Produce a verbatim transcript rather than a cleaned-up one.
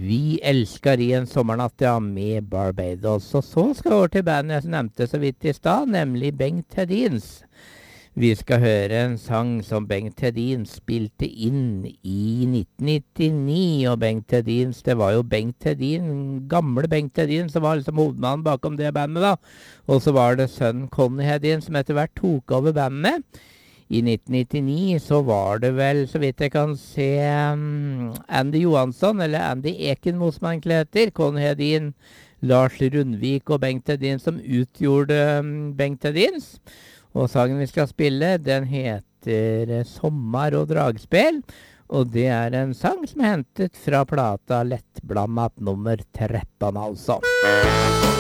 Vi elsker i en sommernatt, ja, med Barbados. Og så skal vi over til bandet jeg nevnte så vidt i stad, nemlig Bengt Hedins. Vi skal høre en sang som Bengt Hedin spilte inn i nitten nittini, og Bengt Hedins, det var jo Bengt Hedin, gamle Bengt Hedin, som var liksom hovedmannen bakom det bandet da. Og så var det sønnen Conny Hedin som etter hvert tok over bandet. I nitten nittini så var det vel, så vidt jeg kan se, um, Andy Johansson, eller Andy Ekenmo som han egentlig heter, Conny Hedin, Lars Rundvik og Bengt Hedin som utgjorde um, Bengt Hedins. Og sangen vi skal spille, den heter Sommar og dragspel, og det er en sang som er hentet fra plata Lettblandat nummer tretten, altså.